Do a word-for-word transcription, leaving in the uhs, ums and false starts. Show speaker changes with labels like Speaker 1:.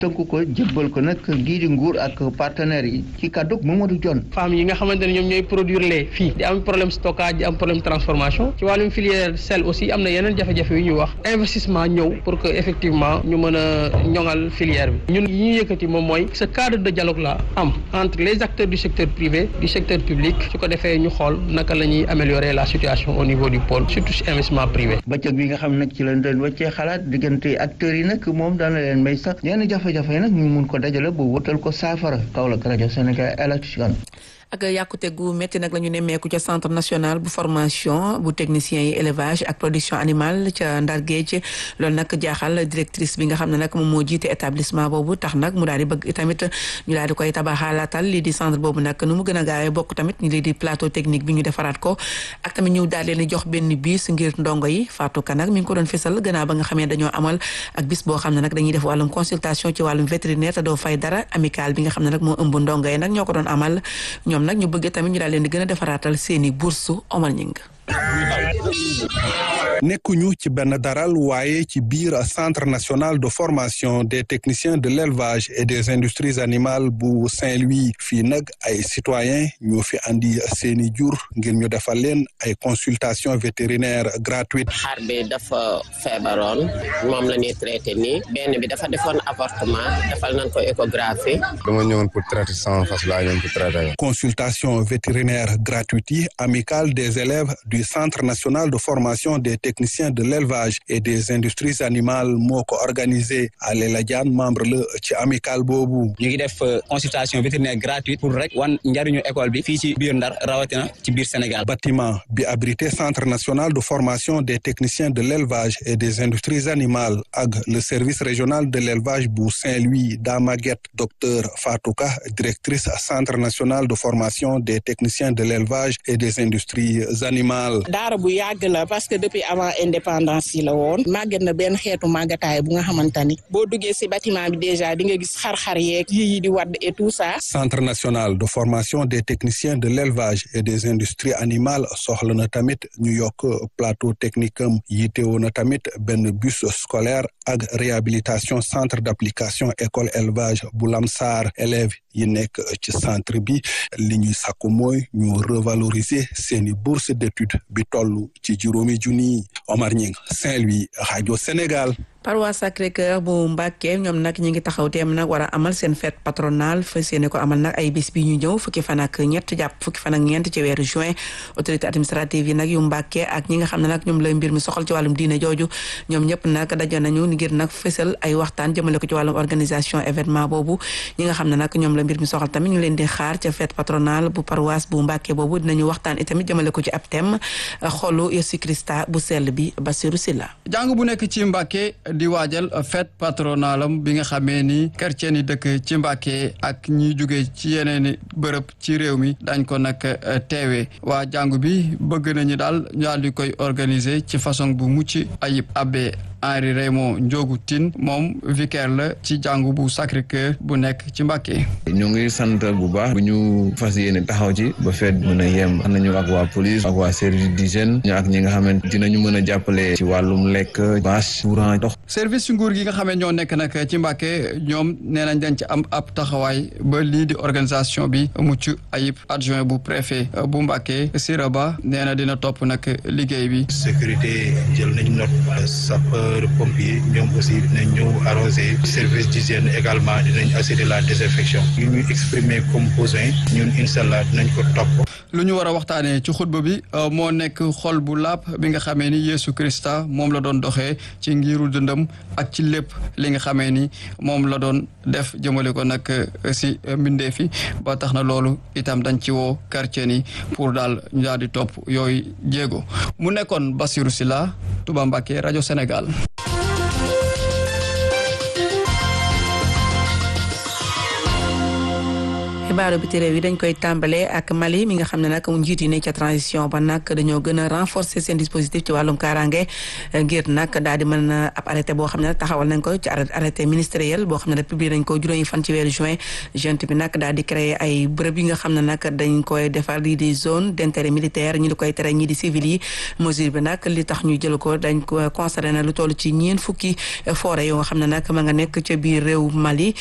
Speaker 1: tënku ko jébbal ko nag gii di nguur ak partenaires yi ci kàddu Mamadou Dione.
Speaker 2: femmes yi nga xamante ne ñoom ñooy produire lait fii di am problème stockage di am problème transformation ci wàllum filière sel aussi am na yeneen jafe-jafe yu ñuy wax investissement ñëw pour que effectivement ñu mën a ñoŋal filière bi ñun yi ñuy yëkkati moom mooy ce cadre de dialogue là am entre les acteurs du secteur privé du secteur public su ko defee ñu xool naka la ñuy améliorer la situation au niveau du pôle surtout si investissement privé.
Speaker 1: bëccëg bi nga xam nag ci lañ doon wàccee xalaat diggante acteurs yi nag moom daana leen may sax yenn jafe-jafe yi nag ñu mun ko dajale bu wutal ko saafara Kaolack rajo Sénégal élection
Speaker 3: ak yàqute gu métti nag la ñu nemmeeku ca centre national bu formation bu technicien yi élevage ak production animale ca Ndar Géej loolu nag jaaxal directrice bi nga xam ne nag moom moo jiite établissement boobu tax nag mu daal di bëgg tamit ñu daal di koy tabaxalaatal lii di centre boobu nag nu mu gën a gaawee bokk tamit ñu lii di plateau technique bi ñu defaraat ko ak tamit ñu daal leen di jox benn bis ngir ndongo yi Fatou Ka nag mi ngi ko doon fesal gannaaw ba nga xamee dañoo amal ak bis boo xam ne nag dañuy def wàllum consultation ci wàllum vétérinaire te doo fay dara amical bi nga xam ne nag moo ëmb ndongo yi nag ñoo ko doon amal ñoom nag ñu bëgg tamit ñu daal leen di gën a defaraatal seeni bourse Omar Ñing
Speaker 4: nekkuñu ci benn daral waaye ci biir centre national de formation des techniciens de l'élevage et des industries animales bu Saint-Louis fii nag ay citoyens ñoo fi andi seeni jur ngir ñu defal leen ay consultation vétérinaire gratuite.
Speaker 5: xar bi dafa feebaroon moom la ñuy traité nii benn bi dafa defoon avortement defal nañ ko échographie.
Speaker 6: dama ñëwoon pour traiter sama fas laa ñëwoon pour traiter.
Speaker 4: consultation vétérinaire gratuite yi amicale des élèves du centre national de formation des techniciens de l'élevage et des industries animales moo ko organisé Alela Diane membre la ci amical boobu.
Speaker 7: ñu ngi def consultation vétérinaire gratuite pour rek wan njariñu école bi fii ci biir Ndar rawatina ci biir Sénégal.
Speaker 4: bâtiment bi abrité centre national de formation des techniciens de l'élevage et des industries animales ak le service régional de l'élevage bu Saint-Louis Damaguette docteur Fatou Ka directrice centre national de formation des techniciens de l'élevage et des industries animales.
Speaker 8: daara bu yàgg la parce que depuis avant indépendance yi la woon màgget na benn xeetu màggataay bu nga xamante ni boo duggee ci bâtiment bi déjà di nga gis xar-xar yeeg yi di wadd et tout ça.
Speaker 4: centre national de formation des techniciens de l'élevage et des industries animales soxla na tamit ñu yokk plateau technique am yitewoo na tamit benn bus scolaire ak réhabilitation centre d'application école élevage bu Lamsar élèves yi nekk ci centre bi li ñuy sàkku mooy ñu revaloriser seeni bourse d'études bi toll ci juróomi junni. Omar Ñing Saint-Louis rajo Sénégal.
Speaker 3: paroisse Sacré-Cœur bu Mbacké ñoom nag ñi ngi taxaw teem nag war a amal seen fête patronale fas yéene ko amal nag ay bis bi ñu ñëw fukki fan ak ñett jàpp fukki fan ak ñeent ci weeru juin autorité administrative yi nag yu Mbacké ak ñi nga xam ne nag ñoom lay mbir mi soxal ci wàllum diine jooju ñoom ñëpp nag daje nañu ngir nag fësal ay waxtaan jëmale ko ci wàllum organisation événement boobu ñi nga xam ne nag ñoom la mbir mi soxal tamit ñu leen di xaar ca fête patronale bu paroisse bu Mbacké boobu dinañu waxtaan itamit jëmale ko ci ab thème xolu Yesu Christa bu sell bi Bassirou Silla
Speaker 9: jàng bu nekk ci Mbacké di waajal fête patronalam bi nga xamee ni chrétien yi dëkk ci Mbacké ak ñi jóge ci yeneen bërëb ci réew mi dañ ko nag teewee waa jàngu bi bëgg nañu daal ñu daal di koy organiser ci façon bu mucc ayib. abbé Henri Raymond Ndiogu Tine moom vicaire la ci jàngu bu Sacré-Cœur bu nekk ci Mbacké.
Speaker 6: ñu ngi sant bu baax bu ñu fas yéene taxaw ci ba fête mën a yem xam nañu ak waa police ak waa service d'hygiène ñu ak ñi nga xamante dinañu mën a jàppale ci wàllum lekk bâche courant dox.
Speaker 9: service ci nguur gi nga xamee ñoo nekk nag ci Mbacké ñoom nee nañ dañ ci am ab taxawaay ba lii di organisation bi mucc ayib. adjoint bu préfet bu Mbacké Siraba nee na dina topp nag liggéey bi.
Speaker 10: sécurité jël nañ note sapeur pompier ñoom aussi dinañ ñëw arroser service d'hygiène également dinañ assurer la désinfection yi ñuy exprimer comme besoin ñun inshallah dinañ ko topp.
Speaker 9: lu ñu war a waxtaanee ci xutba bi moo nekk xol bu laab bi nga xamee ni Yesu Christa moom la doon doxee ci ngiru dundam ak ci lépp li nga xamee ni moom la doon def jëmale ko nag si mbindeef yi ba tax na loolu itam dañ ci woo chrétien yi pour daal ñu daal di topp yooyu jéego mu nekkoon Bassirou Silla Touba Mbacké rajo Sénégal.
Speaker 3: xibaaru biti réew yi dañ koy tàmbalee ak Mali mi nga xam ne nag njiit yi ne ca transition ba nag dañoo gën a renforcer seen dispositif ci wàllum kaaraange ngir nag daal di mën ab arrêté boo xam ne taxawal nañ ko ci arrêté ministériel boo xam ne publié nañ ko juróomi fan ci weeru juin junte bi nag daal di créer ay bërëb yi nga xam ne nag dañ koy defar lii di zone d'intérêt militaire ñu di koy tere ñii di civil yi mesure bi nag li tax ñu jël ko dañ ko constaté na lu toll ci ñeen fukki forêt yoo nga xam ne nag ma nga nekk ca biir réew Mali